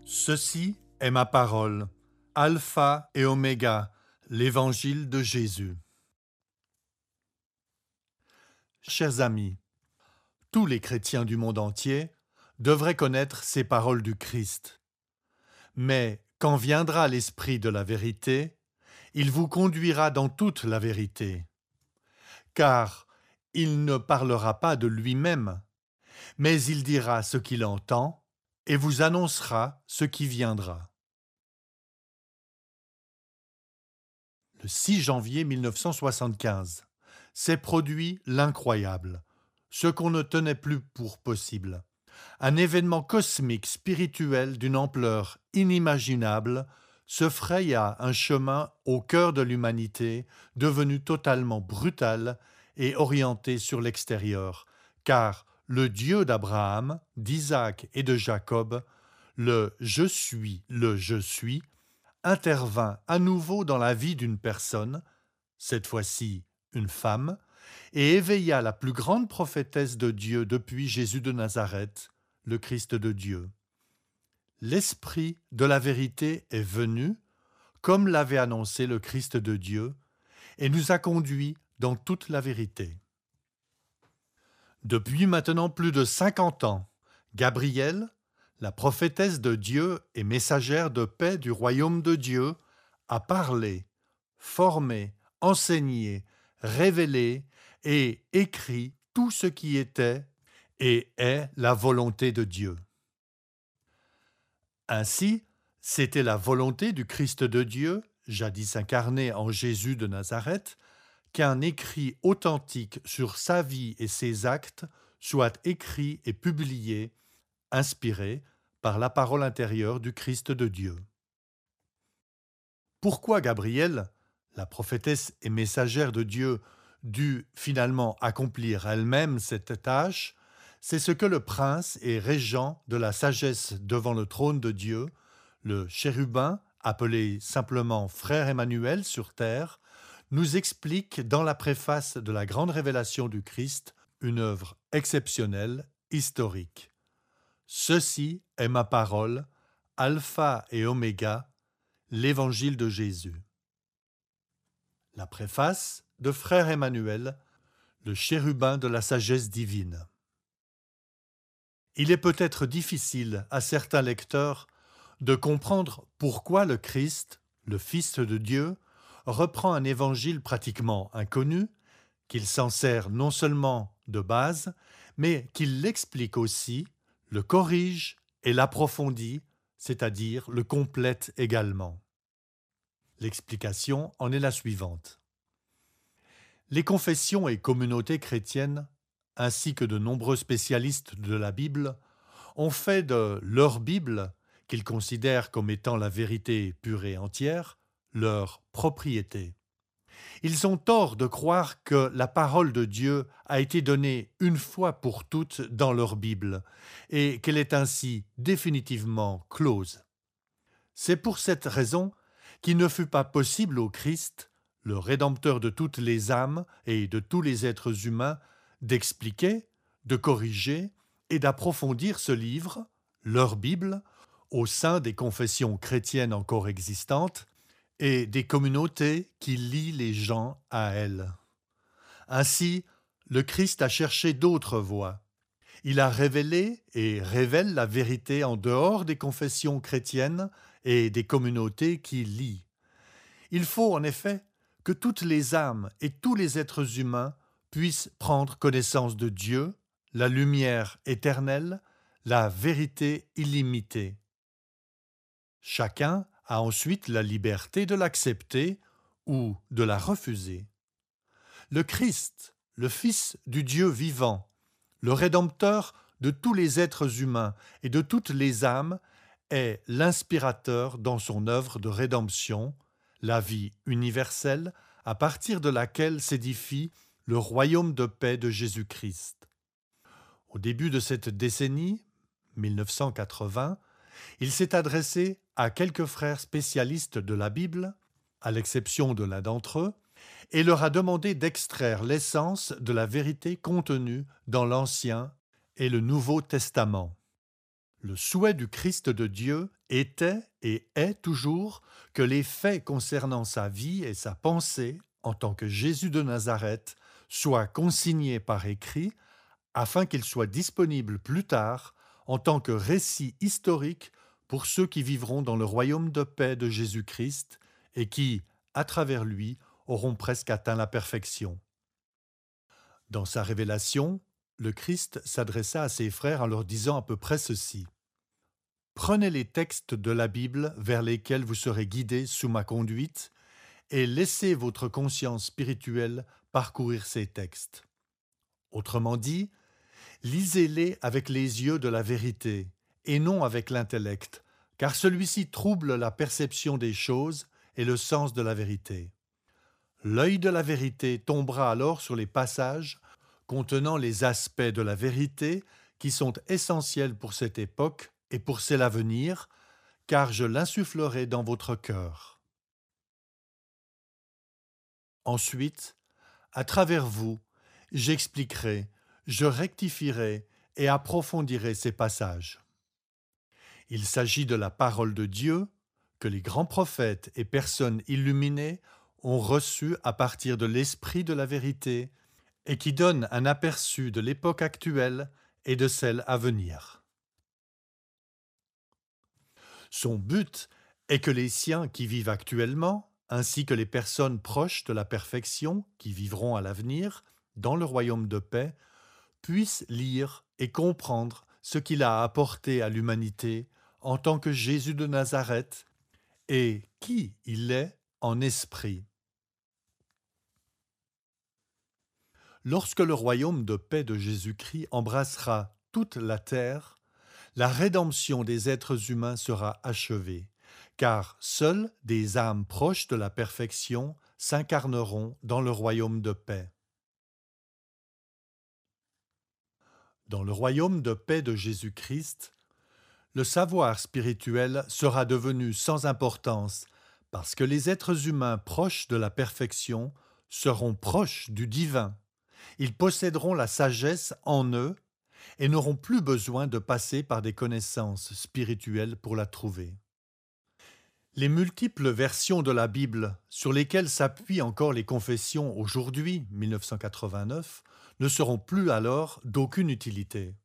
Ceci est ma parole, Alpha et Oméga, l'Évangile de Jésus. Chers amis, tous les chrétiens du monde entier devraient connaître ces paroles du Christ. Mais quand viendra l'Esprit de la vérité, il vous conduira dans toute la vérité. Car il ne parlera pas de lui-même, mais il dira ce qu'il entend et vous annoncera ce qui viendra. Le 6 janvier 1975, s'est produit l'incroyable, ce qu'on ne tenait plus pour possible. Un événement cosmique spirituel d'une ampleur inimaginable se fraya un chemin au cœur de l'humanité, devenu totalement brutal et orienté sur l'extérieur, car le Dieu d'Abraham, d'Isaac et de Jacob, le Je suis, intervint à nouveau dans la vie d'une personne, cette fois-ci une femme, et éveilla la plus grande prophétesse de Dieu depuis Jésus de Nazareth, le Christ de Dieu. L'Esprit de la vérité est venu, comme l'avait annoncé le Christ de Dieu, et nous a conduits dans toute la vérité. Depuis maintenant plus de 50 ans, Gabrielle, la prophétesse de Dieu et messagère de paix du royaume de Dieu, a parlé, formé, enseigné, révélé et écrit tout ce qui était et est la volonté de Dieu. Ainsi, c'était la volonté du Christ de Dieu, jadis incarné en Jésus de Nazareth, qu'un écrit authentique sur sa vie et ses actes soit écrit et publié, inspiré par la parole intérieure du Christ de Dieu. Pourquoi Gabrielle, la prophétesse et messagère de Dieu, dut finalement accomplir elle-même cette tâche, c'est ce que le prince et régent de la sagesse devant le trône de Dieu, le chérubin, appelé simplement Frère Emmanuel sur terre, nous explique dans la préface de la grande révélation du Christ, une œuvre exceptionnelle, historique. Ceci est ma parole, Alpha et Oméga, l'Évangile de Jésus. La préface de Frère Emmanuel, le chérubin de la sagesse divine. Il est peut-être difficile à certains lecteurs de comprendre pourquoi le Christ, le Fils de Dieu, reprend un évangile pratiquement inconnu, qu'il s'en sert non seulement de base, mais qu'il l'explique aussi, le corrige et l'approfondit, c'est-à-dire le complète également. L'explication en est la suivante. Les confessions et communautés chrétiennes, ainsi que de nombreux spécialistes de la Bible, ont fait de leur Bible, qu'ils considèrent comme étant la vérité pure et entière, leur propriété. Ils ont tort de croire que la parole de Dieu a été donnée une fois pour toutes dans leur Bible et qu'elle est ainsi définitivement close. C'est pour cette raison qu'il ne fut pas possible au Christ, le Rédempteur de toutes les âmes et de tous les êtres humains, d'expliquer, de corriger et d'approfondir ce livre, leur Bible, au sein des confessions chrétiennes encore existantes et des communautés qui lient les gens à elles. Ainsi, le Christ a cherché d'autres voies. Il a révélé et révèle la vérité en dehors des confessions chrétiennes et des communautés qui lient. Il faut en effet que toutes les âmes et tous les êtres humains puissent prendre connaissance de Dieu, la lumière éternelle, la vérité illimitée. Chacun a ensuite la liberté de l'accepter ou de la refuser. Le Christ, le Fils du Dieu vivant, le Rédempteur de tous les êtres humains et de toutes les âmes, est l'inspirateur dans son œuvre de rédemption, la vie universelle, à partir de laquelle s'édifie le royaume de paix de Jésus-Christ. Au début de cette décennie, 1980, il s'est adressé à quelques frères spécialistes de la Bible, à l'exception de l'un d'entre eux, et leur a demandé d'extraire l'essence de la vérité contenue dans l'Ancien et le Nouveau Testament. Le souhait du Christ de Dieu était et est toujours que les faits concernant sa vie et sa pensée en tant que Jésus de Nazareth soient consignés par écrit afin qu'ils soient disponibles plus tard en tant que récit historique pour ceux qui vivront dans le royaume de paix de Jésus-Christ et qui, à travers lui, auront presque atteint la perfection. Dans sa révélation, le Christ s'adressa à ses frères en leur disant à peu près ceci. Prenez les textes de la Bible vers lesquels vous serez guidés sous ma conduite et laissez votre conscience spirituelle parcourir ces textes. Autrement dit, lisez-les avec les yeux de la vérité et non avec l'intellect, car celui-ci trouble la perception des choses et le sens de la vérité. L'œil de la vérité tombera alors sur les passages contenant les aspects de la vérité qui sont essentiels pour cette époque et pour celle à venir, car je l'insufflerai dans votre cœur. Ensuite, à travers vous, j'expliquerai, je rectifierai et approfondirai ces passages. Il s'agit de la parole de Dieu que les grands prophètes et personnes illuminées ont reçue à partir de l'esprit de la vérité et qui donne un aperçu de l'époque actuelle et de celle à venir. Son but est que les siens qui vivent actuellement, ainsi que les personnes proches de la perfection qui vivront à l'avenir dans le royaume de paix, puissent lire et comprendre ce qu'il a apporté à l'humanité en tant que Jésus de Nazareth et qui il est en esprit. Lorsque le royaume de paix de Jésus-Christ embrassera toute la terre, la rédemption des êtres humains sera achevée, car seules des âmes proches de la perfection s'incarneront dans le royaume de paix. Dans le royaume de paix de Jésus-Christ, le savoir spirituel sera devenu sans importance parce que les êtres humains proches de la perfection seront proches du divin. Ils posséderont la sagesse en eux et n'auront plus besoin de passer par des connaissances spirituelles pour la trouver. Les multiples versions de la Bible sur lesquelles s'appuient encore les confessions aujourd'hui, 1989, ne seront plus alors d'aucune utilité.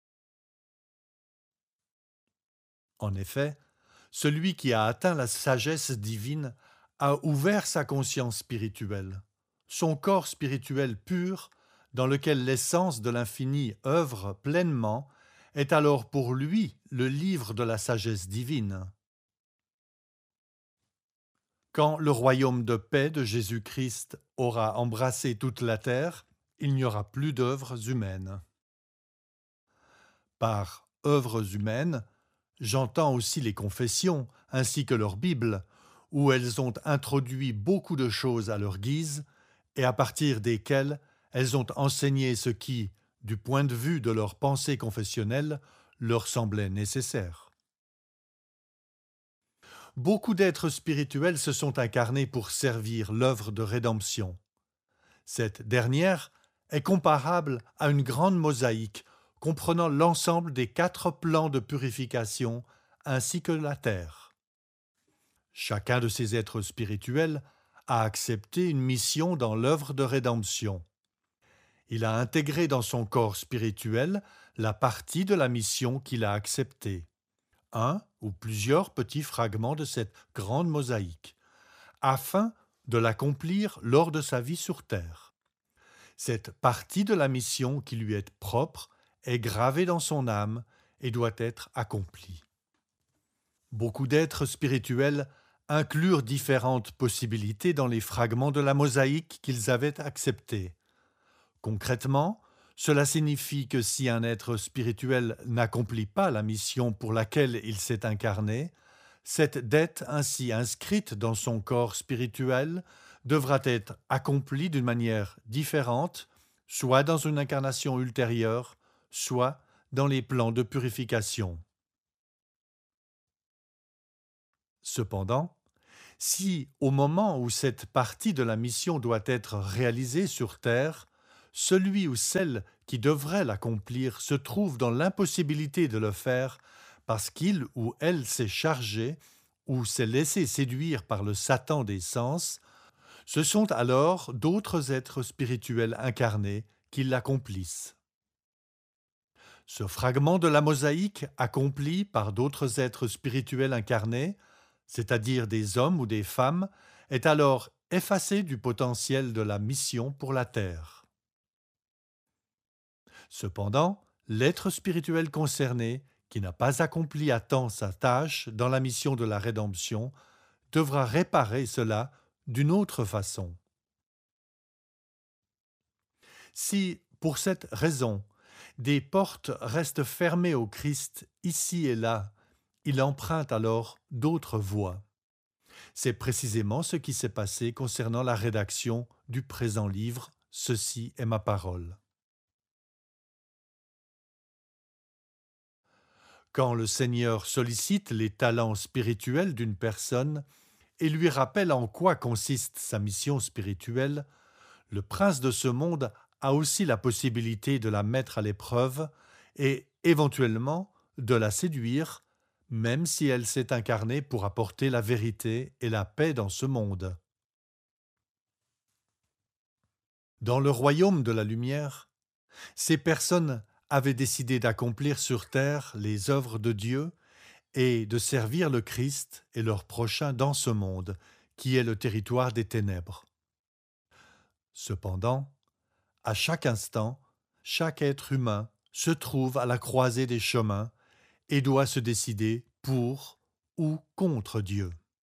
En effet, celui qui a atteint la sagesse divine a ouvert sa conscience spirituelle, son corps spirituel pur, dans lequel l'essence de l'infini œuvre pleinement, est alors pour lui le livre de la sagesse divine. Quand le royaume de paix de Jésus-Christ aura embrassé toute la terre, il n'y aura plus d'œuvres humaines. Par œuvres humaines, j'entends aussi les confessions, ainsi que leur Bible, où elles ont introduit beaucoup de choses à leur guise, et à partir desquelles elles ont enseigné ce qui, du point de vue de leur pensée confessionnelle, leur semblait nécessaire. Beaucoup d'êtres spirituels se sont incarnés pour servir l'œuvre de rédemption. Cette dernière est comparable à une grande mosaïque comprenant l'ensemble des 4 plans de purification ainsi que la terre. Chacun de ces êtres spirituels a accepté une mission dans l'œuvre de rédemption. Il a intégré dans son corps spirituel la partie de la mission qu'il a acceptée, un ou plusieurs petits fragments de cette grande mosaïque, afin de l'accomplir lors de sa vie sur terre. Cette partie de la mission qui lui est propre est gravée dans son âme et doit être accomplie. Beaucoup d'êtres spirituels inclurent différentes possibilités dans les fragments de la mosaïque qu'ils avaient acceptés. Concrètement, cela signifie que si un être spirituel n'accomplit pas la mission pour laquelle il s'est incarné, cette dette ainsi inscrite dans son corps spirituel devra être accomplie d'une manière différente, soit dans une incarnation ultérieure, soit dans les plans de purification. Cependant, si, au moment où cette partie de la mission doit être réalisée sur Terre, celui ou celle qui devrait l'accomplir se trouve dans l'impossibilité de le faire parce qu'il ou elle s'est chargé ou s'est laissé séduire par le Satan des sens, ce sont alors d'autres êtres spirituels incarnés qui l'accomplissent. Ce fragment de la mosaïque accompli par d'autres êtres spirituels incarnés, c'est-à-dire des hommes ou des femmes, est alors effacé du potentiel de la mission pour la Terre. Cependant, l'être spirituel concerné, qui n'a pas accompli à temps sa tâche dans la mission de la rédemption, devra réparer cela d'une autre façon. Si, pour cette raison, des portes restent fermées au Christ ici et là, il emprunte alors d'autres voies. C'est précisément ce qui s'est passé concernant la rédaction du présent livre « Ceci est ma parole ». Quand le Seigneur sollicite les talents spirituels d'une personne et lui rappelle en quoi consiste sa mission spirituelle, le prince de ce monde a aussi la possibilité de la mettre à l'épreuve et, éventuellement, de la séduire, même si elle s'est incarnée pour apporter la vérité et la paix dans ce monde. Dans le royaume de la lumière, ces personnes avaient décidé d'accomplir sur terre les œuvres de Dieu et de servir le Christ et leur prochain dans ce monde, qui est le territoire des ténèbres. Cependant, à chaque instant, chaque être humain se trouve à la croisée des chemins et doit se décider pour ou contre Dieu.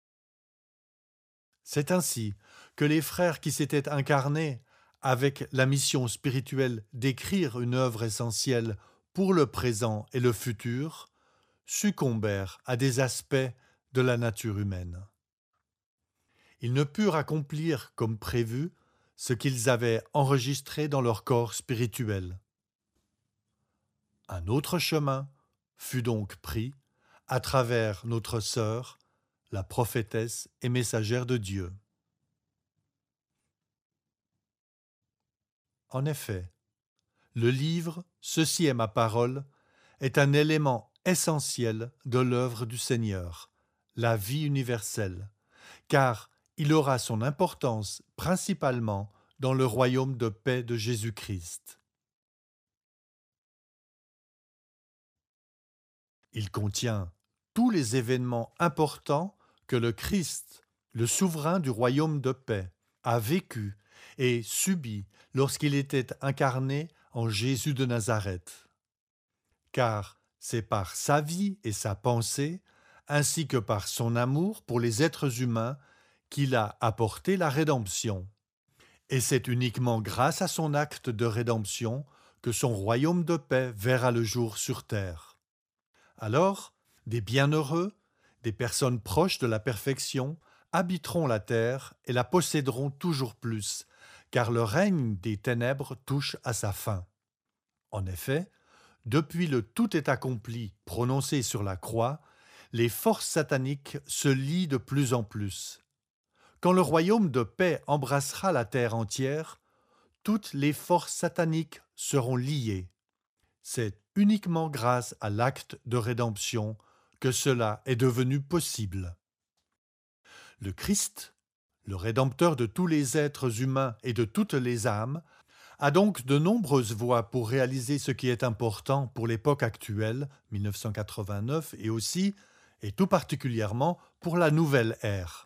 C'est ainsi que les frères qui s'étaient incarnés avec la mission spirituelle d'écrire une œuvre essentielle pour le présent et le futur succombèrent à des aspects de la nature humaine. Ils ne purent accomplir comme prévu ce qu'ils avaient enregistré dans leur corps spirituel. Un autre chemin fut donc pris à travers notre sœur, la prophétesse et messagère de Dieu. En effet, le livre « Ceci est ma parole » est un élément essentiel de l'œuvre du Seigneur, la vie universelle, car il aura son importance principalement dans le royaume de paix de Jésus-Christ. Il contient tous les événements importants que le Christ, le souverain du royaume de paix, a vécu et subi lorsqu'il était incarné en Jésus de Nazareth. Car c'est par sa vie et sa pensée, ainsi que par son amour pour les êtres humains, qu'il a apporté la rédemption. Et c'est uniquement grâce à son acte de rédemption que son royaume de paix verra le jour sur terre. Alors, des bienheureux, des personnes proches de la perfection, habiteront la terre et la posséderont toujours plus, car le règne des ténèbres touche à sa fin. En effet, depuis le tout est accompli prononcé sur la croix, les forces sataniques se lient de plus en plus. Quand le royaume de paix embrassera la terre entière, toutes les forces sataniques seront liées. C'est uniquement grâce à l'acte de rédemption que cela est devenu possible. Le Christ, le Rédempteur de tous les êtres humains et de toutes les âmes, a donc de nombreuses voies pour réaliser ce qui est important pour l'époque actuelle, 1989, et aussi, et tout particulièrement, pour la nouvelle ère.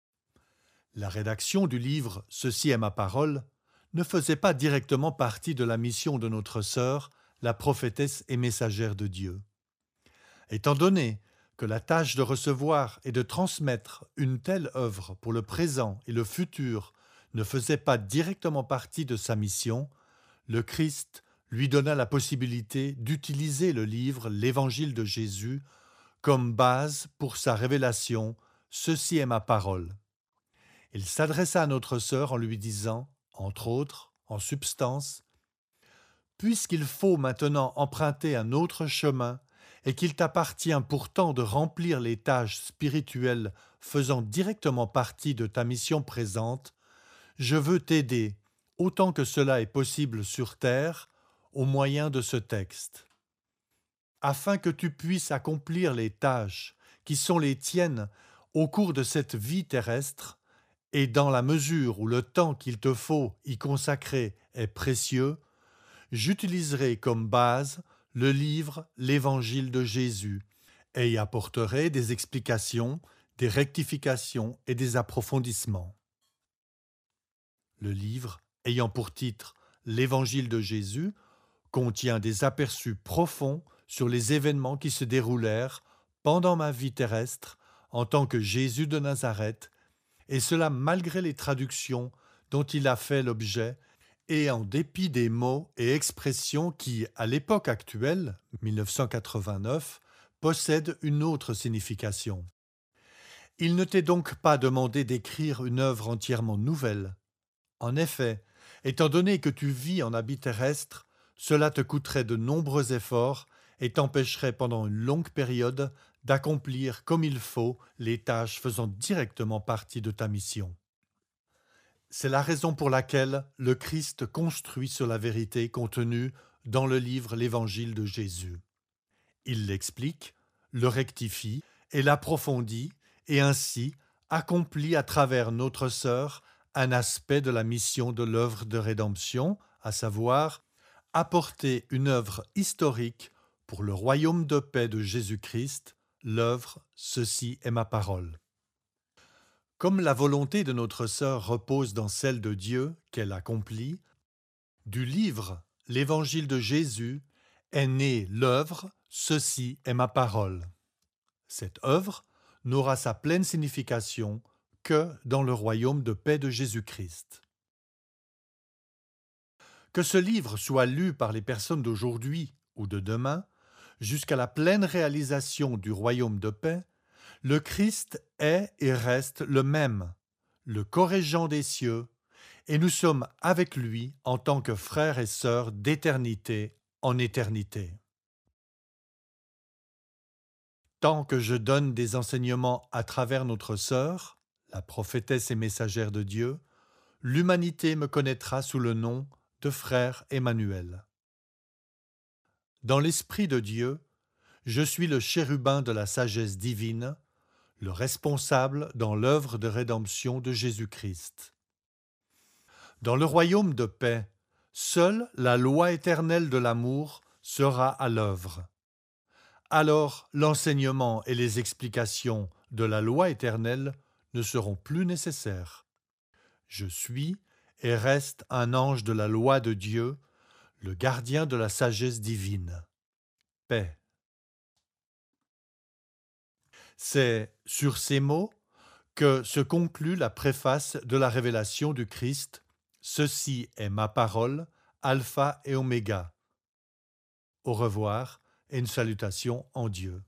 La rédaction du livre « Ceci est ma parole » ne faisait pas directement partie de la mission de notre sœur, la prophétesse et messagère de Dieu. Étant donné que la tâche de recevoir et de transmettre une telle œuvre pour le présent et le futur ne faisait pas directement partie de sa mission, le Christ lui donna la possibilité d'utiliser le livre L'Évangile de Jésus comme base pour sa révélation « Ceci est ma parole ». Il s'adressa à notre sœur en lui disant, entre autres, en substance, « Puisqu'il faut maintenant emprunter un autre chemin et qu'il t'appartient pourtant de remplir les tâches spirituelles faisant directement partie de ta mission présente, je veux t'aider, autant que cela est possible sur terre, au moyen de ce texte. afin que tu puisses accomplir les tâches qui sont les tiennes au cours de cette vie terrestre, et dans la mesure où le temps qu'il te faut y consacrer est précieux, j'utiliserai comme base le livre L'Évangile de Jésus et y apporterai des explications, des rectifications et des approfondissements. Le livre, ayant pour titre L'Évangile de Jésus, contient des aperçus profonds sur les événements qui se déroulèrent pendant ma vie terrestre en tant que Jésus de Nazareth, et cela malgré les traductions dont il a fait l'objet et en dépit des mots et expressions qui, à l'époque actuelle, 1989, possèdent une autre signification. Il ne t'est donc pas demandé d'écrire une œuvre entièrement nouvelle. En effet, étant donné que tu vis en habit terrestre, cela te coûterait de nombreux efforts et t'empêcherait pendant une longue période d'accomplir comme il faut les tâches faisant directement partie de ta mission. C'est la raison pour laquelle le Christ construit sur la vérité contenue dans le livre L'Évangile de Jésus. Il l'explique, le rectifie et l'approfondit, et ainsi accomplit à travers notre sœur un aspect de la mission de l'œuvre de rédemption, à savoir apporter une œuvre historique pour le royaume de paix de Jésus-Christ, l'œuvre « Ceci est ma parole ». Comme la volonté de notre sœur repose dans celle de Dieu qu'elle accomplit, du livre L'Évangile de Jésus est née l'œuvre « Ceci est ma parole ». Cette œuvre n'aura sa pleine signification que dans le royaume de paix de Jésus-Christ. Que ce livre soit lu par les personnes d'aujourd'hui ou de demain, jusqu'à la pleine réalisation du royaume de paix, le Christ est et reste le même, le corrigant des cieux, et nous sommes avec lui en tant que frères et sœurs d'éternité en éternité. Tant que je donne des enseignements à travers notre sœur, la prophétesse et messagère de Dieu, l'humanité me connaîtra sous le nom de frère Emmanuel. Dans l'Esprit de Dieu, je suis le chérubin de la sagesse divine, le responsable dans l'œuvre de rédemption de Jésus-Christ. Dans le royaume de paix, seule la loi éternelle de l'amour sera à l'œuvre. Alors l'enseignement et les explications de la loi éternelle ne seront plus nécessaires. Je suis et reste un ange de la loi de Dieu, le gardien de la sagesse divine. Paix. C'est sur ces mots que se conclut la préface de la révélation du Christ. Ceci est ma parole, alpha et oméga. Au revoir et une salutation en Dieu.